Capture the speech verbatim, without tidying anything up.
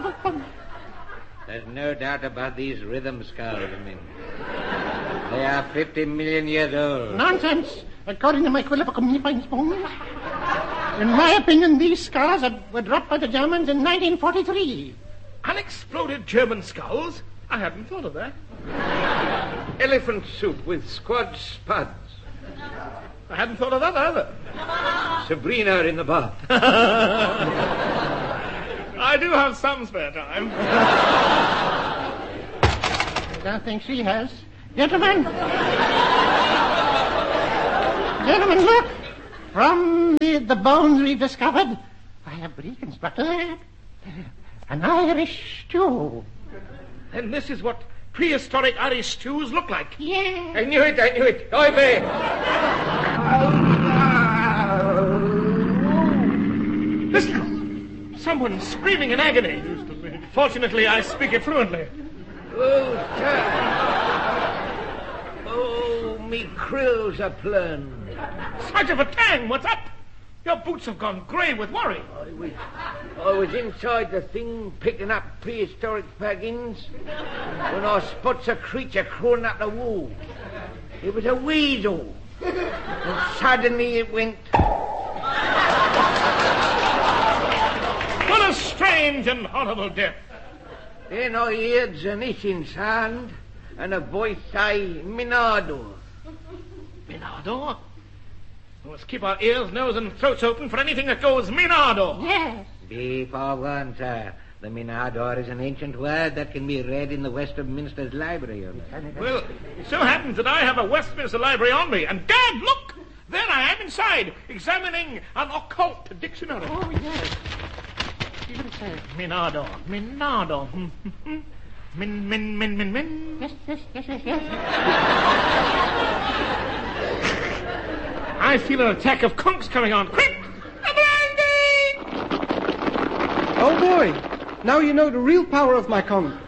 There's no doubt about these rhythm skulls, I mean. They are fifty million years old. Nonsense. According to my Quillipic bones, in my opinion, these skulls were dropped by the Germans in nineteen forty-three. Unexploded German skulls? I hadn't thought of that. Elephant soup with squad spuds. I hadn't thought of that either. Sabrina in the bath. I do have some spare time. I don't think she has. Gentlemen. Gentlemen, look. From the, the bones we've discovered, I have reconstructed that. An Irish stew. And this is what prehistoric Irish stews look like. Yeah. I knew it, I knew it. Oi, be. Listen. Someone's screaming in agony. Fortunately, I speak it fluently. Oh, sir. Oh, me krills are plurned. Sergeant Vatang, what's up? Your boots have gone grey with worry. I was, I was inside the thing picking up prehistoric faggins when I spots a creature crawling up the wall. It was a weasel. And suddenly it went... What a strange and horrible death. Then I heard an hissing sound and a voice say, Minado. Minado? We must keep our ears, nose, and throats open for anything that goes Minado. Yes. Be forewarned, sir. The Minador is an ancient word that can be read in the Westminster Library. You know. Well, it so happens that I have a Westminster Library on me, and Dad, look! There I am inside, examining an occult dictionary. Oh, yes. See what it says. Minado, Minado. Min, min, min, min, min. Yes, yes, yes, yes, yes. I feel an attack of conks coming on. Quick! A brandy! Oh, boy. Now you know the real power of my conch.